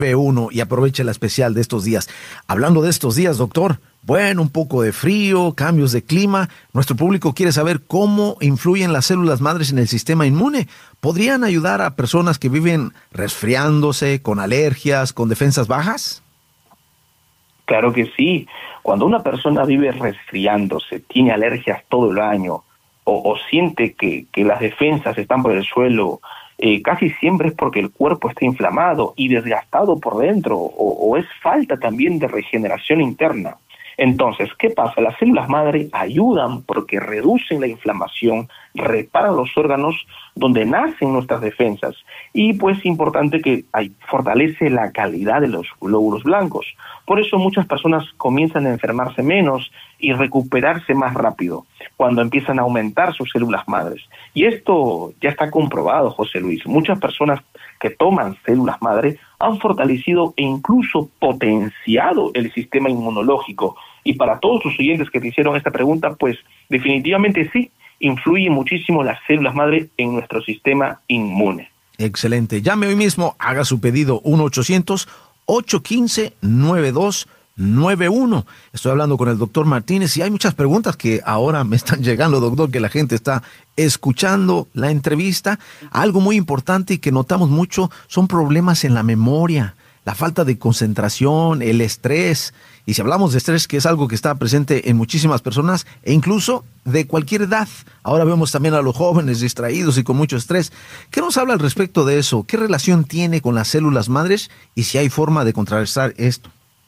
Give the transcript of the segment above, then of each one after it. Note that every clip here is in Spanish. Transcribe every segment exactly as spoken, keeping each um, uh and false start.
nueve uno y aproveche la especial de estos días. Hablando de estos días, doctor, bueno, un poco de frío, cambios de clima. Nuestro público quiere saber cómo influyen las células madres en el sistema inmune. ¿Podrían ayudar a personas que viven resfriándose, con alergias, con defensas bajas? Claro que sí. Cuando una persona vive resfriándose, tiene alergias todo el año, o, o siente que, que las defensas están por el suelo, eh, casi siempre es porque el cuerpo está inflamado y desgastado por dentro, o, o es falta también de regeneración interna. Entonces, ¿qué pasa? Las células madre ayudan porque reducen la inflamación, reparan los órganos donde nacen nuestras defensas y pues importante que ay, fortalece la calidad de los glóbulos blancos. Por eso muchas personas comienzan a enfermarse menos y recuperarse más rápido cuando empiezan a aumentar sus células madres. Y esto ya está comprobado, José Luis. Muchas personas que toman células madre han fortalecido e incluso potenciado el sistema inmunológico. Y para todos los oyentes que te hicieron esta pregunta, pues definitivamente sí, influye muchísimo las células madre en nuestro sistema inmune. Excelente. Llame hoy mismo, haga su pedido uno ochocientos, ocho uno cinco, nueve dos nueve uno. Estoy hablando con el doctor Martínez y hay muchas preguntas que ahora me están llegando, doctor, que la gente está escuchando la entrevista. Algo muy importante y que notamos mucho son problemas en la memoria, la falta de concentración, el estrés. Y si hablamos de estrés, que es algo que está presente en muchísimas personas e incluso de cualquier edad. Ahora vemos también a los jóvenes distraídos y con mucho estrés. ¿Qué nos habla al respecto de eso? ¿Qué relación tiene con las células madres y si hay forma de contrarrestar esto?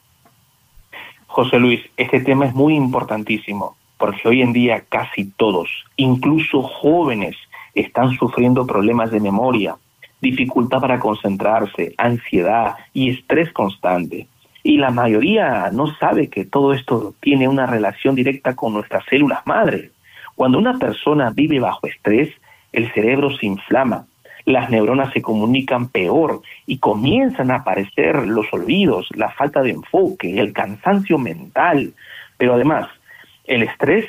José Luis, este tema es muy importantísimo porque hoy en día casi todos, incluso jóvenes, están sufriendo problemas de memoria, dificultad para concentrarse, ansiedad y estrés constante. Y la mayoría no sabe que todo esto tiene una relación directa con nuestras células madre. Cuando una persona vive bajo estrés, el cerebro se inflama, las neuronas se comunican peor y comienzan a aparecer los olvidos, la falta de enfoque, el cansancio mental. Pero además, el estrés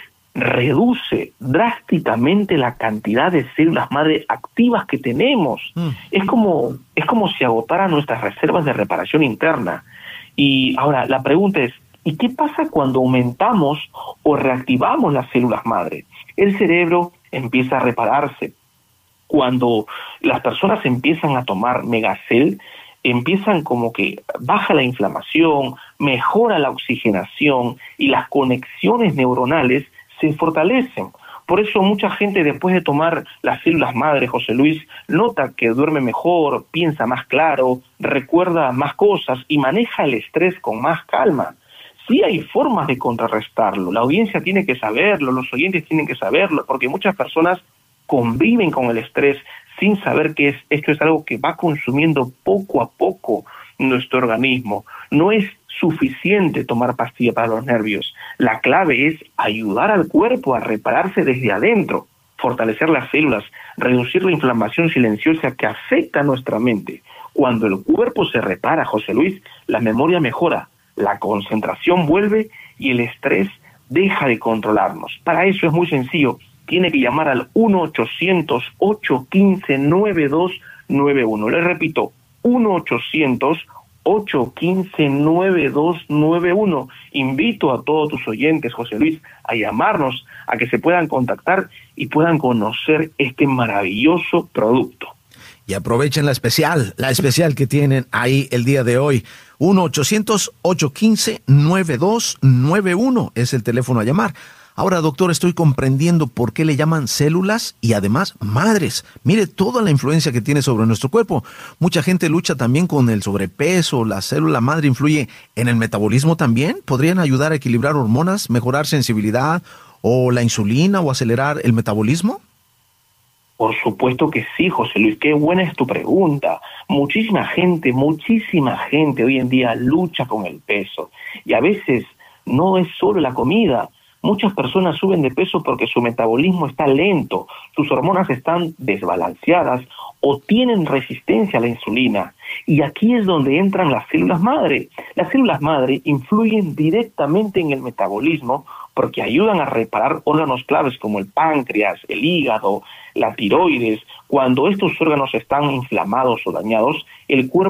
reduce drásticamente la cantidad de células madre activas que tenemos. Mm. Es como, es como si agotaran nuestras reservas de reparación interna. Y ahora, la pregunta es, ¿y qué pasa cuando aumentamos o reactivamos las células madre? El cerebro empieza a repararse. Cuando las personas empiezan a tomar Megacel, empiezan como que baja la inflamación, mejora la oxigenación y las conexiones neuronales se fortalecen. Por eso mucha gente después de tomar las células madre, José Luis, nota que duerme mejor, piensa más claro, recuerda más cosas y maneja el estrés con más calma. Sí hay formas de contrarrestarlo, la audiencia tiene que saberlo, los oyentes tienen que saberlo, porque muchas personas conviven con el estrés sin saber que es, esto es algo que va consumiendo poco a poco nuestro organismo. No es suficiente tomar pastilla para los nervios. La clave es ayudar al cuerpo a repararse desde adentro, fortalecer las células, reducir la inflamación silenciosa que afecta a nuestra mente. Cuando el cuerpo se repara, José Luis, la memoria mejora, la concentración vuelve y el estrés deja de controlarnos. Para eso es muy sencillo. Tiene que llamar al uno ochocientos, ocho uno cinco, nueve dos nueve uno. Le repito, uno ochocientos, ocho uno cinco, nueve dos nueve uno. Invito a todos tus oyentes, José Luis, a llamarnos, a que se puedan contactar y puedan conocer este maravilloso producto. Y aprovechen la especial, la especial que tienen ahí el día de hoy. uno ochocientos, ocho uno cinco, nueve dos nueve uno es el teléfono a llamar. Ahora, doctor, estoy comprendiendo por qué le llaman células y además madres. Mire toda la influencia que tiene sobre nuestro cuerpo. Mucha gente lucha también con el sobrepeso. ¿La célula madre influye en el metabolismo también? ¿Podrían ayudar a equilibrar hormonas, mejorar sensibilidad o la insulina o acelerar el metabolismo? Por supuesto que sí, José Luis, qué buena es tu pregunta. Muchísima gente, muchísima gente hoy en día lucha con el peso. Y a veces no es solo la comida. Muchas personas suben de peso porque su metabolismo está lento, sus hormonas están desbalanceadas o tienen resistencia a la insulina. Y aquí es donde entran las células madre. Las células madre influyen directamente en el metabolismo porque ayudan a reparar órganos claves como el páncreas, el hígado, la tiroides. Cuando estos órganos están inflamados o dañados, el cuerpo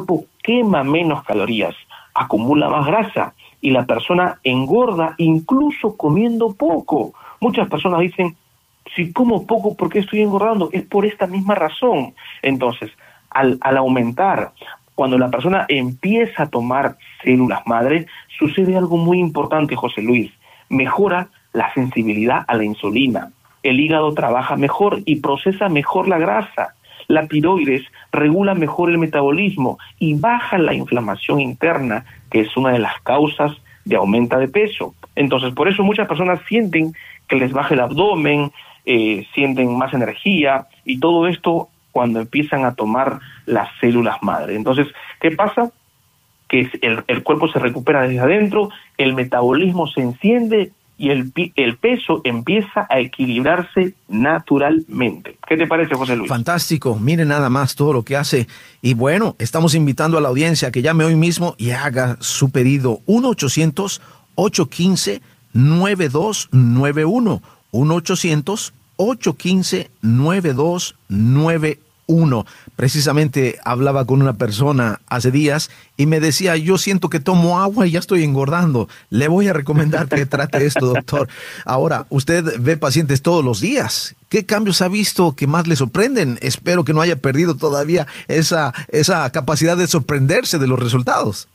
quema menos calorías, acumula más grasa y la persona engorda incluso comiendo poco. Muchas personas dicen, si como poco, ¿por qué estoy engordando? Es por esta misma razón. Entonces, al, al aumentar, cuando la persona empieza a tomar células madre, sucede algo muy importante, José Luis. Mejora la sensibilidad a la insulina. El hígado trabaja mejor y procesa mejor la grasa. La tiroides regula mejor el metabolismo y baja la inflamación interna, que es una de las causas de aumento de peso. Entonces, por eso muchas personas sienten que les baja el abdomen, eh, sienten más energía, y todo esto cuando empiezan a tomar las células madre. Entonces, ¿qué pasa? Que el, el cuerpo se recupera desde adentro, el metabolismo se enciende y el, el peso empieza a equilibrarse naturalmente. ¿Qué te parece, José Luis? Fantástico, mire nada más todo lo que hace. Y bueno, estamos invitando a la audiencia a que llame hoy mismo y haga su pedido. uno ochocientos, ocho uno cinco, nueve dos nueve uno. uno ochocientos, ocho uno cinco, nueve dos nueve uno. Precisamente hablaba con una persona hace días y me decía, yo siento que tomo agua y ya estoy engordando. Le voy a recomendar que trate esto, doctor. Ahora, usted ve pacientes todos los días. ¿Qué cambios ha visto que más le sorprenden? Espero que no haya perdido todavía esa, esa capacidad de sorprenderse de los resultados.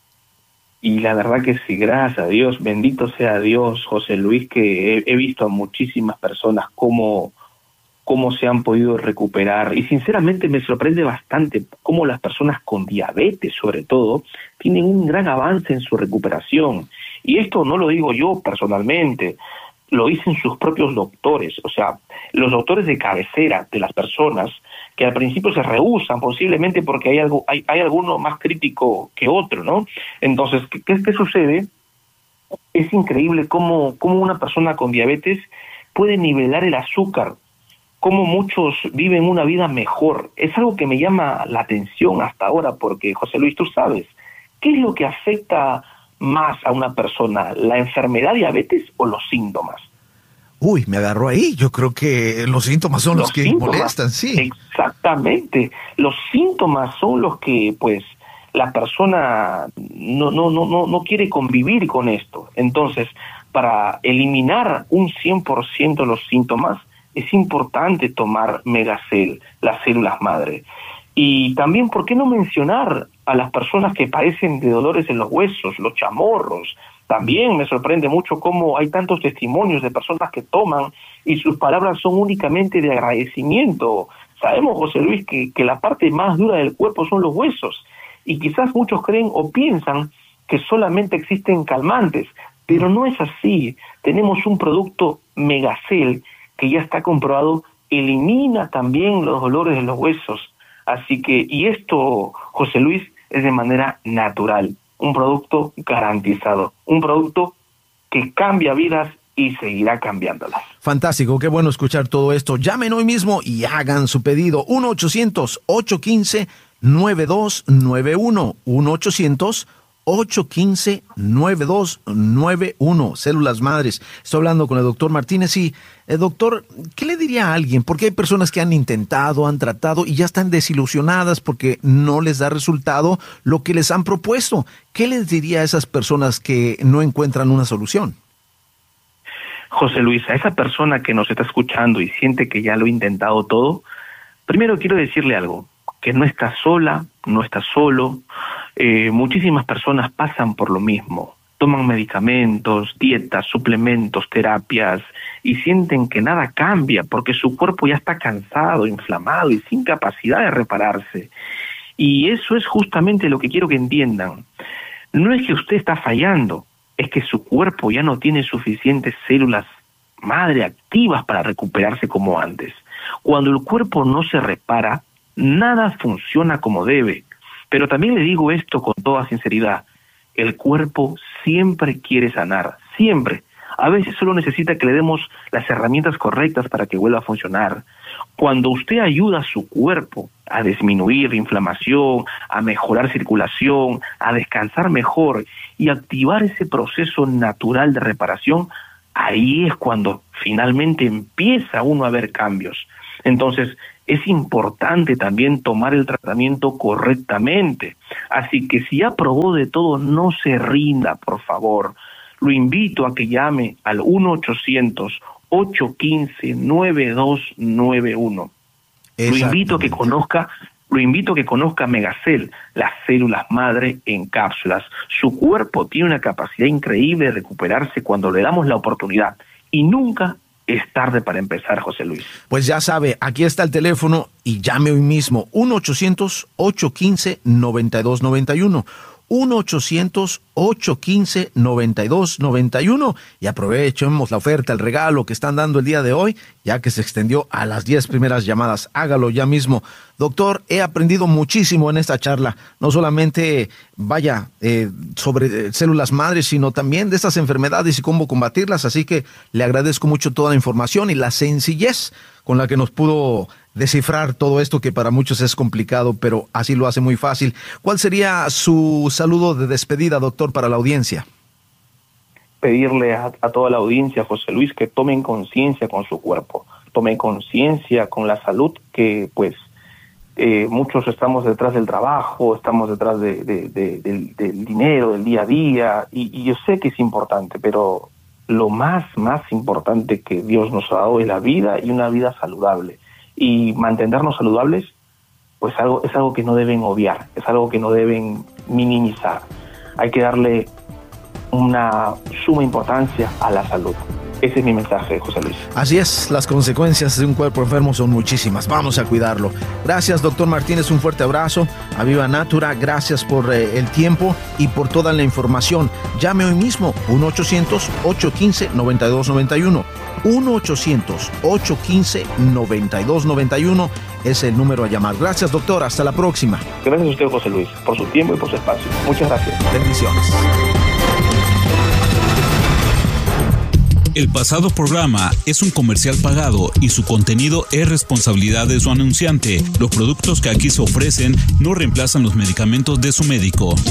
Y la verdad que sí, gracias a Dios, bendito sea Dios, José Luis, que he, he visto a muchísimas personas cómo, cómo se han podido recuperar. Y sinceramente me sorprende bastante cómo las personas con diabetes, sobre todo, tienen un gran avance en su recuperación. Y esto no lo digo yo personalmente, lo dicen sus propios doctores, o sea, los doctores de cabecera de las personas que al principio se rehúsan, posiblemente porque hay algo, hay, hay alguno más crítico que otro, ¿no? Entonces, ¿qué, qué sucede? Es increíble cómo, cómo una persona con diabetes puede nivelar el azúcar, cómo muchos viven una vida mejor. Es algo que me llama la atención hasta ahora, porque, José Luis, tú sabes, ¿qué es lo que afecta más a una persona, la enfermedad diabetes o los síntomas? Uy, me agarró ahí. Yo creo que los síntomas son los, los que síntomas, molestan, sí. Exactamente. Los síntomas son los que, pues, la persona no, no, no, no, no quiere convivir con esto. Entonces, para eliminar un cien por ciento los síntomas, es importante tomar Megacel, las células madre. Y también, ¿por qué no mencionar a las personas que padecen de dolores en los huesos, los chamorros? También me sorprende mucho cómo hay tantos testimonios de personas que toman y sus palabras son únicamente de agradecimiento. Sabemos, José Luis, que, que la parte más dura del cuerpo son los huesos, y quizás muchos creen o piensan que solamente existen calmantes, pero no es así. Tenemos un producto Megacel que ya está comprobado, elimina también los dolores de los huesos. Así que, y esto, José Luis, es de manera natural. Un producto garantizado, un producto que cambia vidas y seguirá cambiándolas. Fantástico, qué bueno escuchar todo esto. Llamen hoy mismo y hagan su pedido. uno ochocientos, ocho uno cinco, nueve dos nueve uno. uno ochocientos, ocho uno cinco, nueve dos nueve uno. Células madres. Estoy hablando con el doctor Martínez y, eh, doctor, ¿qué le diría a alguien? Porque hay personas que han intentado, han tratado y ya están desilusionadas porque no les da resultado lo que les han propuesto. ¿Qué les diría a esas personas que no encuentran una solución? José Luis, a esa persona que nos está escuchando y siente que ya lo ha intentado todo, primero quiero decirle algo, que no está sola, no está solo. Eh, muchísimas personas pasan por lo mismo, toman medicamentos, dietas, suplementos, terapias y sienten que nada cambia porque su cuerpo ya está cansado, inflamado y sin capacidad de repararse. Y eso es justamente lo que quiero que entiendan. No es que usted está fallando, es que su cuerpo ya no tiene suficientes células madre activas para recuperarse como antes. Cuando el cuerpo no se repara, nada funciona como debe. Pero también le digo esto con toda sinceridad, el cuerpo siempre quiere sanar, siempre. A veces solo necesita que le demos las herramientas correctas para que vuelva a funcionar. Cuando usted ayuda a su cuerpo a disminuir la inflamación, a mejorar circulación, a descansar mejor y activar ese proceso natural de reparación, ahí es cuando finalmente empieza uno a ver cambios. Entonces, es importante también tomar el tratamiento correctamente. Así que si ya probó de todo, no se rinda, por favor. Lo invito a que llame al uno ochocientos, ocho uno cinco, nueve dos nueve uno. Lo invito a que conozca, lo invito a que conozca Megacel, las células madre en cápsulas. Su cuerpo tiene una capacidad increíble de recuperarse cuando le damos la oportunidad. Y nunca es tarde para empezar, José Luis. Pues ya sabe, aquí está el teléfono y llame hoy mismo. uno ochocientos, ocho uno cinco, nueve dos nueve uno. uno ochocientos, ocho uno cinco, nueve dos nueve uno y aprovechemos la oferta, el regalo que están dando el día de hoy, ya que se extendió a las diez primeras llamadas. Hágalo ya mismo. Doctor, he aprendido muchísimo en esta charla, no solamente, vaya, eh, sobre eh, células madres, sino también de estas enfermedades y cómo combatirlas, así que le agradezco mucho toda la información y la sencillez con la que nos pudo descifrar todo esto que para muchos es complicado, pero así lo hace muy fácil. ¿Cuál sería su saludo de despedida, doctor, para la audiencia? Pedirle a, a toda la audiencia, José Luis, que tomen conciencia con su cuerpo, tomen conciencia con la salud, que pues eh, muchos estamos detrás del trabajo, estamos detrás de, de, de, del, del dinero, del día a día, y, y yo sé que es importante, pero lo más, más importante que Dios nos ha dado es la vida y una vida saludable. Y mantenernos saludables, pues algo, es algo que no deben obviar, es algo que no deben minimizar. Hay que darle una suma importancia a la salud. Ese es mi mensaje, José Luis. Así es, las consecuencias de un cuerpo enfermo son muchísimas. Vamos a cuidarlo. Gracias, doctor Martínez, un fuerte abrazo. A Viva Natura, gracias por eh, el tiempo y por toda la información. Llame hoy mismo, uno ochocientos, ocho uno cinco, nueve dos nueve uno. uno ochocientos, ocho uno cinco, nueve dos nueve uno es el número a llamar. Gracias, doctor. Hasta la próxima. Gracias a usted, José Luis, por su tiempo y por su espacio. Muchas gracias. Bendiciones. El pasado programa es un comercial pagado y su contenido es responsabilidad de su anunciante. Los productos que aquí se ofrecen no reemplazan los medicamentos de su médico.